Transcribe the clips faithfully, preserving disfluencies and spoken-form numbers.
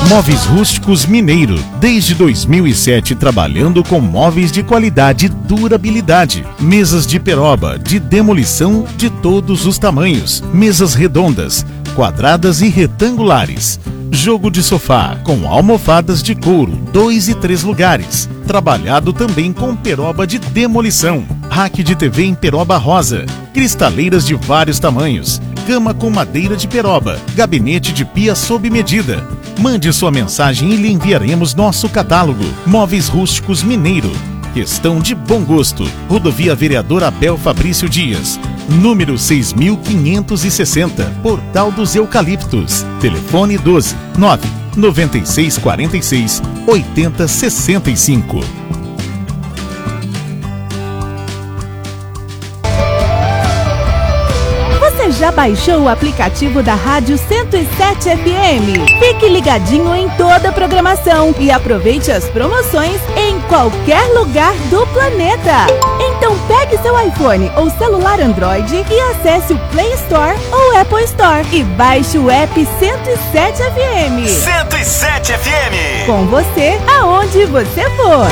Móveis Rústicos Mineiro, desde dois mil e sete trabalhando com móveis de qualidade e durabilidade. Mesas de peroba, de demolição de todos os tamanhos. Mesas redondas, quadradas e retangulares. Jogo de sofá com almofadas de couro, dois e três lugares. Trabalhado também com peroba de demolição. Rack de T V em peroba rosa. Cristaleiras de vários tamanhos. Cama com madeira de peroba. Gabinete de pia sob medida. Mande sua mensagem e lhe enviaremos nosso catálogo. Móveis Rústicos Mineiro. Questão de bom gosto. Rodovia Vereador Abel Fabrício Dias. Número seis mil quinhentos e sessenta. Portal dos Eucaliptos. Telefone doze, nove, noventa e seis, quarenta e seis, oitenta, sessenta e cinco. Já baixou o aplicativo da Rádio cento e sete F M? Fique ligadinho em toda a programação e aproveite as promoções em qualquer lugar do planeta. Então pegue seu iPhone ou celular Android e acesse o Play Store ou Apple Store e baixe o app cento e sete F M. cento e sete F M. Com você, aonde você for.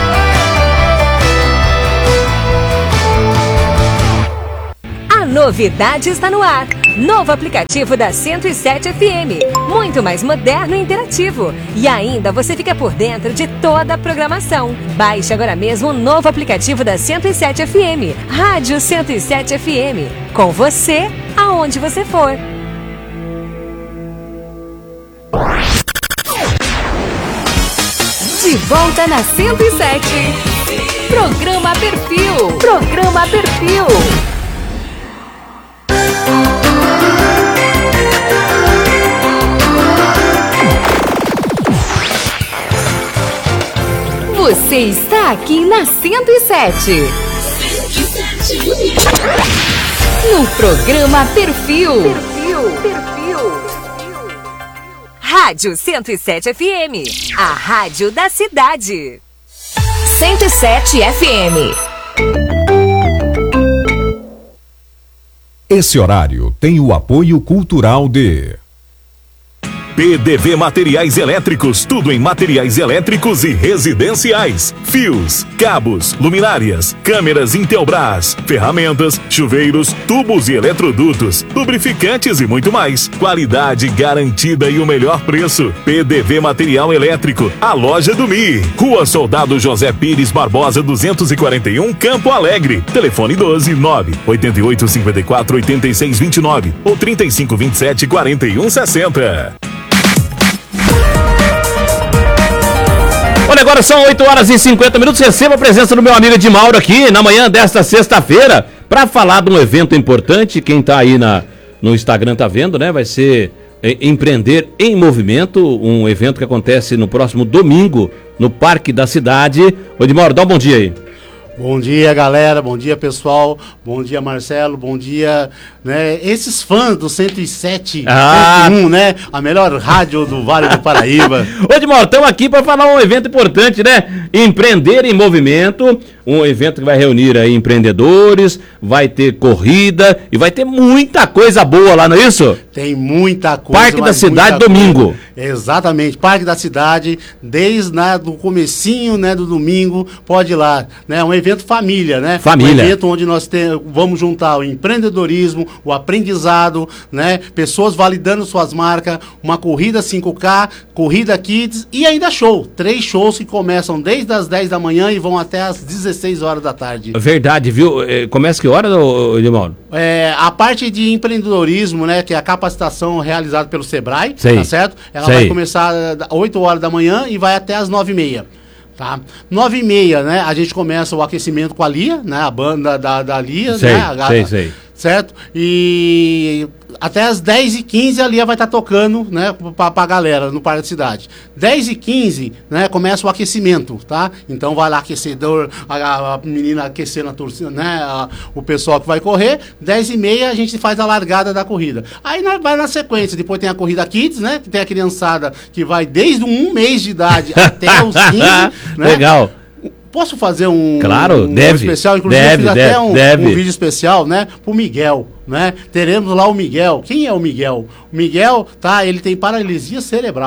Novidade está no ar. Novo aplicativo da cento e sete F M. Muito mais moderno e interativo. E ainda você fica por dentro de toda a programação. Baixe agora mesmo o novo aplicativo da cento e sete F M. Rádio cento e sete F M. Com você, aonde você for. De volta na cento e sete. Programa Perfil. Programa Perfil. Você está aqui na cento e sete. No programa Perfil. Perfil. Perfil. Rádio cento e sete F M. A rádio da cidade. cento e sete F M. Esse horário tem o apoio cultural de P D V Materiais Elétricos, tudo em materiais elétricos e residenciais. Fios, cabos, luminárias, câmeras Intelbras, ferramentas, chuveiros, tubos e eletrodutos, lubrificantes e muito mais. Qualidade garantida e o melhor preço. P D V Material Elétrico, a loja do M I. Rua Soldado José Pires Barbosa duzentos e quarenta e um, Campo Alegre. Telefone doze, nove, oito oito cinco quatro, oito seis dois nove ou trinta e cinco, vinte e sete, quarenta e um, sessenta. Olha, agora são oito horas e cinquenta minutos. Receba a presença do meu amigo Edmauro aqui na manhã desta sexta-feira para falar de um evento importante. Quem tá aí na, no Instagram tá vendo, né? Vai ser é, Empreender em Movimento, um evento que acontece no próximo domingo no Parque da Cidade. Ô Edmauro, dá um bom dia aí. Bom dia, galera, bom dia, pessoal, bom dia, Marcelo, bom dia, né, esses fãs do cento e sete, ah. cento e um, né, a melhor rádio do Vale do Paraíba. Ô, Edmauro, estamos aqui para falar um evento importante, né, Empreender em Movimento, um evento que vai reunir aí empreendedores, vai ter corrida e vai ter muita coisa boa lá, não é isso? Tem muita coisa. Parque da Cidade, domingo. Coisa. Exatamente, Parque da Cidade, desde né, do comecinho, né, do domingo, pode ir lá, né, um evento família, né? Família. Um evento onde nós tem, vamos juntar o empreendedorismo, o aprendizado, né, pessoas validando suas marcas, uma corrida cinco K, corrida Kids e ainda show, três shows que começam desde as dez da manhã e vão até as dezesseis horas da tarde. Verdade, viu? Começa que hora, Edmauro? É, a parte de empreendedorismo, né, que é a capacitação realizada pelo Sebrae, Sei. tá certo? Ela Sei. vai começar às oito horas da manhã e vai até às nove e meia. Tá? nove e meia, né? A gente começa o aquecimento com a Lia, né? A banda da, da Lia, sei, né? A, sei, sei. Certo? E até as dez e quinze a Lia vai estar tá tocando, né? Pra, pra galera no Parque da Cidade. dez e quinze, né? Começa o aquecimento, tá? Então vai lá aquecedor, a, a menina aquecendo a torcida, né? A, o pessoal que vai correr. dez e meia a gente faz a largada da corrida. Aí na, vai na sequência. Depois tem a corrida Kids, né? Que tem a criançada que vai desde um mês de idade até os quinze, né? Legal. Posso fazer um, claro, um deve, especial? Inclusive, deve, eu fiz deve, até um, deve. um vídeo especial, né? Pro Miguel, né? Teremos lá o Miguel. Quem é o Miguel? O Miguel, tá? Ele tem paralisia cerebral,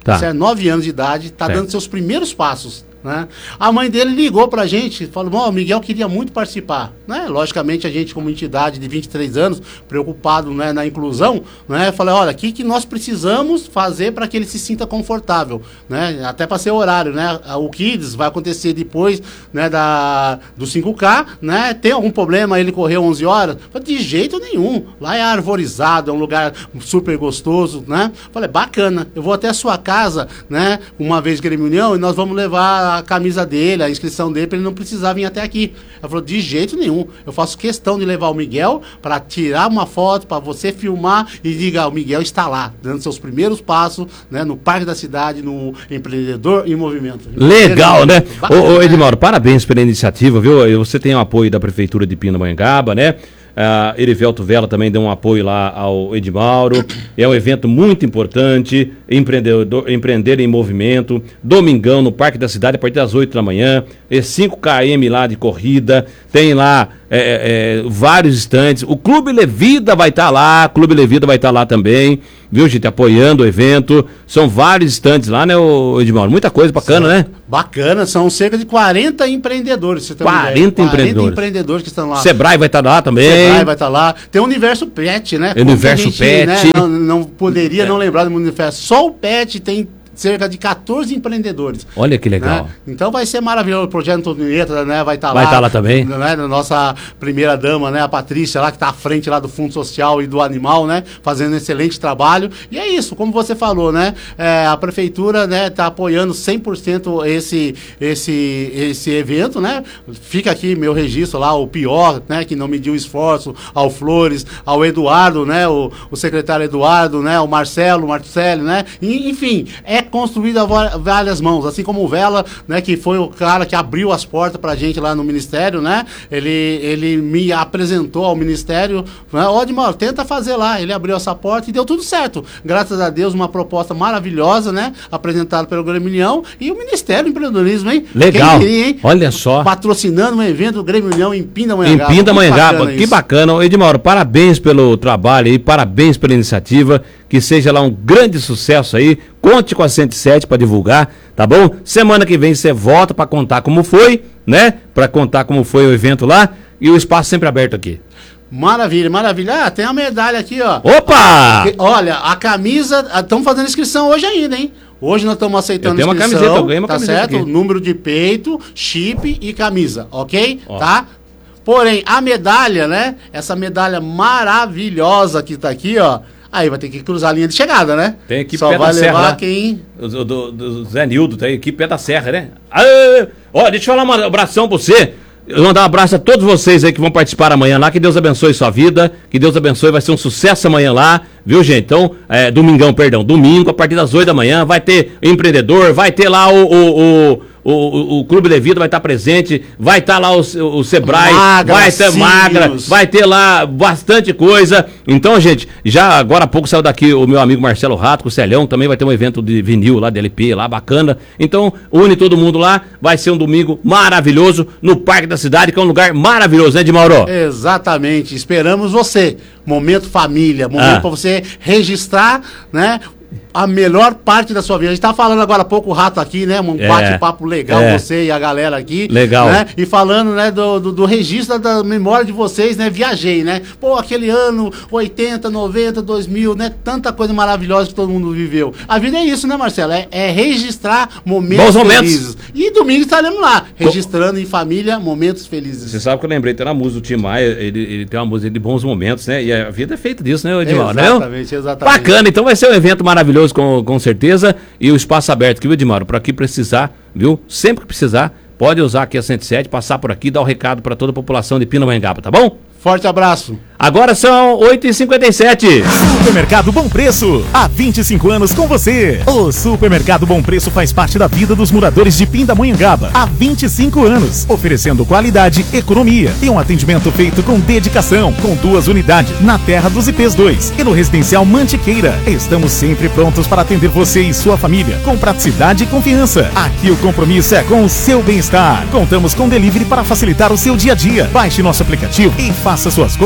Tá. Certo? nove anos de idade, está Certo. dando seus primeiros passos. Né? A mãe dele ligou pra gente, falou, ó, o Miguel queria muito participar, né? Logicamente a gente como entidade de vinte e três anos, preocupado, né, na inclusão, né? Falei, olha, o que, que nós precisamos fazer para que ele se sinta confortável, né? Até para ser horário, né? O Kids vai acontecer depois, né, da, do cinco K, né? Tem algum problema ele correr onze horas? Falei, de jeito nenhum, lá é arvorizado, é um lugar super gostoso, né? Falei, bacana, eu vou até a sua casa, né, uma vez Grêmio União, e nós vamos levar a camisa dele, a inscrição dele, para ele não precisar vir até aqui. Ela falou, de jeito nenhum, eu faço questão de levar o Miguel para tirar uma foto, para você filmar e diga, o Miguel está lá, dando seus primeiros passos, né, no Parque da Cidade, no Empreendedor em Movimento. Legal, né? Bacana, Ô, ô né? Edmauro, parabéns pela iniciativa, viu? Você tem o apoio da Prefeitura de Pindamonhangaba, né? Uh, Erivelto Vela também deu um apoio lá ao Edmauro. É um evento muito importante, empreendedor, empreender em movimento, domingão no Parque da Cidade a partir das oito da manhã, é cinco quilômetros lá de corrida, tem lá é, é, vários estantes, o Clube Levida vai estar tá lá, Clube Levida vai estar tá lá também, viu, gente, apoiando o evento, são vários estantes lá, né, Edmauro, muita coisa bacana, Sim. né? Bacana, são cerca de quarenta empreendedores. Você tem uma ideia. quarenta empreendedores. quarenta empreendedores que estão lá. Sebrae vai estar tá lá também. Sebrae vai estar lá. Tem o Universo Pet, né? Como Universo que a gente, Pet. né, não, não poderia é. não lembrar do Universo. Só o Pet tem cerca de quatorze empreendedores. Olha que legal. Né? Então vai ser maravilhoso. O Projeto Antonieta, né, vai estar tá vai lá. Vai estar tá lá também. Né, a nossa primeira dama, né, a Patrícia, lá que está à frente lá do Fundo Social e do Animal, né, fazendo um excelente trabalho. E é isso, como você falou, né, é, a Prefeitura, né, está apoiando cem por cento esse, esse, esse evento, né. Fica aqui meu registro lá, o Pior, né, que não mediu esforço, ao Flores, ao Eduardo, né, o, o secretário Eduardo, né, o Marcelo, o Marcelo, né, e, enfim, é construído a várias mãos, assim como o Vela, né, que foi o cara que abriu as portas pra gente lá no Ministério, né, ele, ele me apresentou ao Ministério, né, ó, Edmauro, tenta fazer lá, ele abriu essa porta e deu tudo certo, graças a Deus, uma proposta maravilhosa, né, apresentada pelo Grêmio União e o Ministério do Empreendedorismo, hein? Legal, queria, hein? Olha só. Patrocinando um evento do Grêmio União em Pindamonhangaba. Em Pindamonhangaba, que bacana. Edmauro, parabéns pelo trabalho aí, parabéns pela iniciativa, que seja lá um grande sucesso aí, conte com a cento e sete para divulgar, tá bom? Semana que vem você volta para contar como foi, né? Para contar como foi o evento lá e o espaço sempre aberto aqui. Maravilha, maravilha. Ah, tem a medalha aqui, ó. Opa! Que, olha, a camisa, estamos fazendo inscrição hoje ainda, hein? Hoje nós estamos aceitando eu tenho inscrição, uma camiseta, eu ganhei uma tá camiseta certo? aqui. Número de peito, chip e camisa, ok? Ó. Tá? Porém, a medalha, né? Essa medalha maravilhosa que tá aqui, ó. Aí vai ter que cruzar a linha de chegada, né? Tem aqui Só pé vai da serra levar lá. quem... Do, do, do Zé Nildo, tá aí, aqui pé da serra, né? Ah, ó, deixa eu falar um abração pra você. Eu vou mandar um abraço a todos vocês aí que vão participar amanhã lá. Que Deus abençoe sua vida. Que Deus abençoe. Vai ser um sucesso amanhã lá. Viu, gente? Então, é, domingão, perdão. Domingo, a partir das oito da manhã. Vai ter empreendedor. Vai ter lá o... o, o O, o, o Clube Levida vai estar presente, vai estar lá o, o Sebrae, Magra, vai ter Cílios. Magra, vai ter lá bastante coisa. Então, gente, já agora há pouco saiu daqui o meu amigo Marcelo Rato, com o Celhão, também vai ter um evento de vinil lá, de L P lá, bacana. Então, une todo mundo lá, vai ser um domingo maravilhoso no Parque da Cidade, que é um lugar maravilhoso, né, Edmauro? Exatamente, esperamos você. Momento família, momento Ah. para você registrar, né? A melhor parte da sua vida. A gente tá falando agora há pouco o Rato aqui, né? Um É, bate-papo legal, é. você e a galera aqui. Legal. Né? E falando, né, do, do, do registro da memória de vocês, né? Viajei, né? Pô, aquele ano oitenta, noventa, dois mil, né? Tanta coisa maravilhosa que todo mundo viveu. A vida é isso, né, Marcelo? É, é registrar momentos Bons momentos. felizes. E domingo estaremos lá, registrando em família momentos felizes. Você sabe que eu lembrei, tem na música do Tim Maia, ele, ele tem uma música de bons momentos, né? E a vida é feita disso, né, Edmauro? Exatamente, exatamente. Bacana, então vai ser um evento maravilhoso, com, com certeza. E o espaço aberto aqui, viu, Edmauro? Para aqui precisar, viu? Sempre que precisar, pode usar aqui a cento e sete, passar por aqui, dar o um recado para toda a população de Pindamonhangaba, tá bom? Forte abraço. Agora são oito e cinquenta e sete. Supermercado Bom Preço, há vinte e cinco anos com você. O Supermercado Bom Preço faz parte da vida dos moradores de Pindamonhangaba há vinte e cinco anos, oferecendo qualidade, economia e um atendimento feito com dedicação, com duas unidades na Terra dos I Ps dois e no Residencial Mantiqueira. Estamos sempre prontos para atender você e sua família, com praticidade e confiança. Aqui o compromisso é com o seu bem-estar. Contamos com delivery para facilitar o seu dia a dia. Baixe nosso aplicativo e faça suas compras no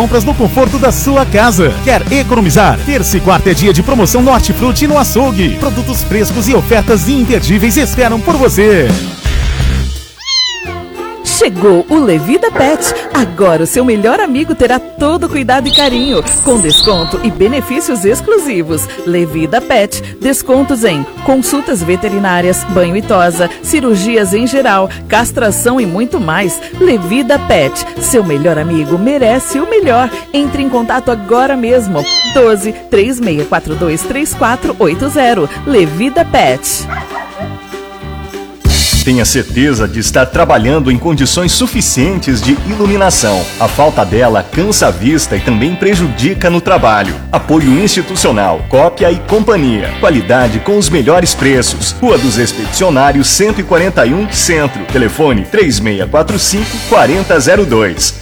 conforto da sua casa. Quer economizar? Terça e quarta é dia de promoção no Hortifruti no Açougue. Produtos frescos e ofertas imperdíveis esperam por você. Chegou o Levida Pet. Agora o seu melhor amigo terá todo cuidado e carinho, com desconto e benefícios exclusivos. Levida Pet. Descontos em consultas veterinárias, banho e tosa, cirurgias em geral, castração e muito mais. Levida Pet. Seu melhor amigo merece o melhor. Entre em contato agora mesmo. doze, três seis quatro dois, três quatro oito zero. Levida Pet. Tenha certeza de estar trabalhando em condições suficientes de iluminação. A falta dela cansa a vista e também prejudica no trabalho. Apoio institucional, Cópia e Companhia. Qualidade com os melhores preços. Rua dos Expedicionários cento e quarenta e um, Centro. Telefone três seis quatro cinco, quatro zero zero dois.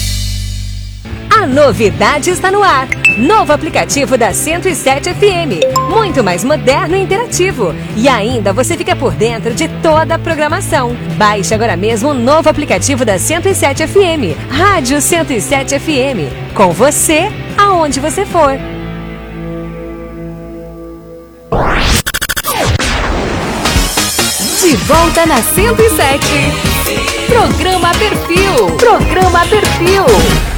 A novidade está no ar. Novo aplicativo da cento e sete F M. Muito mais moderno e interativo. E ainda você fica por dentro de toda a programação. Baixe agora mesmo o novo aplicativo da cento e sete F M. Rádio cento e sete F M. Com você, aonde você for. De volta na cento e sete. Programa Perfil. Programa Perfil.